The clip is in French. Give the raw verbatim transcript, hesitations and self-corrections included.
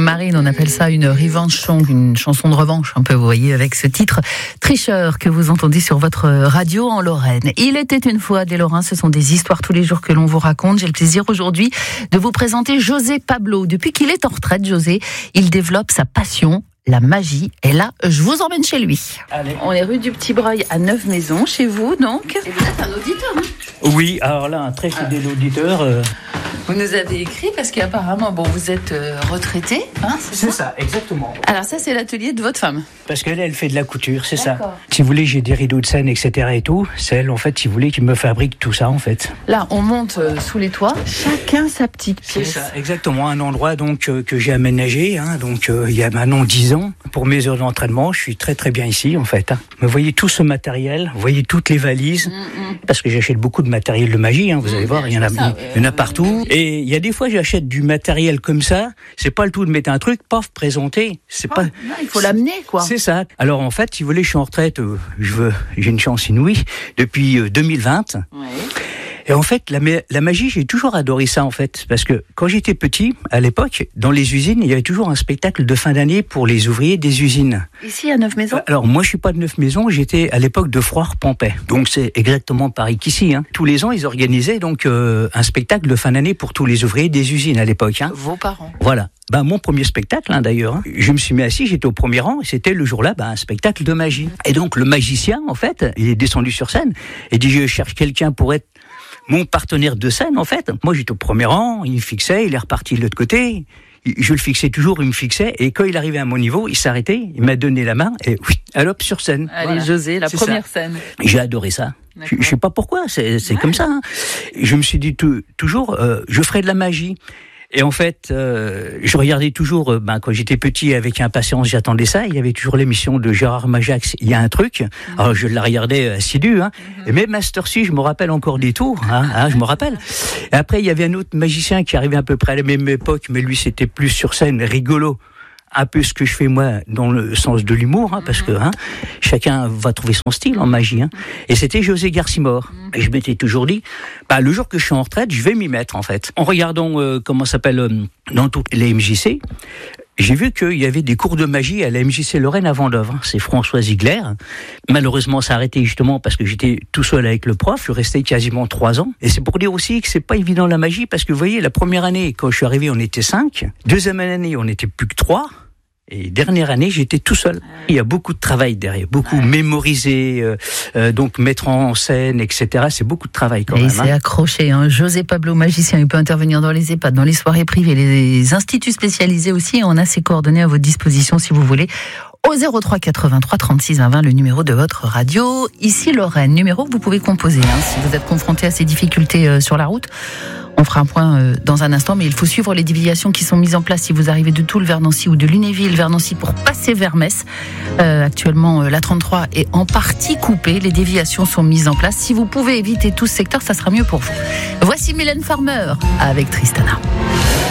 Marine, on appelle ça une revenge song, une chanson de revanche, un peu, vous voyez, avec ce titre Tricheur que vous entendez sur votre radio en Lorraine. Il était une fois des Lorrains, ce sont des histoires tous les jours que l'on vous raconte. J'ai le plaisir aujourd'hui de vous présenter José Pablo. Depuis qu'il est en retraite, José, il développe sa passion, la magie. Et là, je vous emmène chez lui. Allez. On est rue du Petit Breuil à Neuve-Maisons, chez vous donc. Et vous êtes un auditeur, hein ? Oui, alors là, un très fidèle ah. auditeur. Euh... Vous nous avez écrit parce qu'apparemment, bon, vous êtes euh, retraité, hein, c'est, c'est ça, ça, exactement. Alors ça, c'est l'atelier de votre femme. Parce qu'elle, elle fait de la couture, c'est D'accord. ça. Si vous voulez, j'ai des rideaux de scène, et cetera et tout. C'est elle, en fait, si vous voulez, qui me fabrique tout ça, en fait. Là, on monte euh, sous les toits, chacun sa petite pièce. C'est ça, exactement. Un endroit donc euh, que j'ai aménagé, hein, donc euh, il y a maintenant dix ans. Pour mes heures d'entraînement, je suis très très bien ici, en fait. Hein. Vous voyez tout ce matériel, vous voyez toutes les valises, mm-hmm. parce que j'achète beaucoup de matériel de magie, hein, vous allez mmh, voir, il y en a, ça, il y en a partout. Et il y a des fois, j'achète du matériel comme ça, c'est pas le tout de mettre un truc, paf, présenter, c'est oh, pas... Non, il faut l'amener, quoi. C'est ça. Alors en fait, si vous voulez, je suis en retraite, euh, je veux, j'ai une chance inouïe, depuis euh, deux mille vingt. Ouais. Et en fait, la, la magie, j'ai toujours adoré ça, en fait. Parce que quand j'étais petit, à l'époque, dans les usines, il y avait toujours un spectacle de fin d'année pour les ouvriers des usines. Ici, à Neuve-Maisons ? Alors, moi, je suis pas de Neuve-Maisons, j'étais à l'époque de Froire-Pampais. Donc, c'est exactement pareil qu'ici. Hein. Tous les ans, ils organisaient donc euh, un spectacle de fin d'année pour tous les ouvriers des usines à l'époque. Hein. Vos parents ? Voilà. Ben, mon premier spectacle, hein, d'ailleurs, hein, je me suis mis assis, j'étais au premier rang, et c'était le jour-là, ben, un spectacle de magie. Et donc, le magicien, en fait, il est descendu sur scène et dit, je cherche quelqu'un pour être mon partenaire de scène, en fait. Moi, j'étais au premier rang, il me fixait, il est reparti de l'autre côté. Je le fixais toujours, il me fixait, et quand il arrivait à mon niveau, il s'arrêtait, il m'a donné la main, et oui, allop, sur scène. Allez, voilà. José, la c'est première ça. scène. J'ai adoré ça. Je, je sais pas pourquoi, c'est, c'est ouais. comme ça. Hein. Je me suis dit tout, toujours, euh, je ferai de la magie. Et en fait, euh, je regardais toujours, euh, ben, quand j'étais petit, avec impatience, j'attendais ça. Il y avait toujours l'émission de Gérard Majax, il y a un truc. Mmh. Alors, je la regardais assidu. Hein. Mmh. Et même à cette heure-ci, je me rappelle encore des tours. Hein, hein, je me rappelle. Et après, il y avait un autre magicien qui arrivait à peu près à la même époque, mais lui, c'était plus sur scène, rigolo. Un peu ce que je fais moi dans le sens de l'humour, hein, parce que hein, chacun va trouver son style en magie. Hein. Et c'était José Garcimore. Et je m'étais toujours dit, bah, le jour que je suis en retraite, je vais m'y mettre en fait. En regardant euh, comment ça s'appelle euh, dans toutes les M J C, j'ai vu qu'il y avait des cours de magie à la M J C Lorraine à Vendôme. C'est François Ziegler. Malheureusement, ça a arrêté justement parce que j'étais tout seul avec le prof. Je suis resté quasiment trois ans. Et c'est pour dire aussi que c'est pas évident la magie parce que vous voyez, la première année, quand je suis arrivé, on était cinq. Deuxième année, on n'était plus que trois. Et dernière année, j'étais tout seul. Il y a beaucoup de travail derrière, beaucoup ouais. mémoriser, euh, euh, donc mettre en scène, et cetera. C'est beaucoup de travail quand et même. Et c'est hein. accroché. Hein. José Pablo, magicien, il peut intervenir dans les EHPAD, dans les soirées privées, les instituts spécialisés aussi. On a ses coordonnées à votre disposition si vous voulez. Au zéro trois quatre-vingt-trois trente-six vingt, le numéro de votre radio. Ici Lorraine, numéro que vous pouvez composer hein, si vous êtes confronté à ces difficultés euh, sur la route. On fera un point euh, dans un instant, mais il faut suivre les déviations qui sont mises en place si vous arrivez de Toul vers Nancy ou de Lunéville vers Nancy pour passer vers Metz. Euh, actuellement, euh, la trente-trois est en partie coupée. Les déviations sont mises en place. Si vous pouvez éviter tout ce secteur, ça sera mieux pour vous. Voici Mylène Farmer avec Tristana.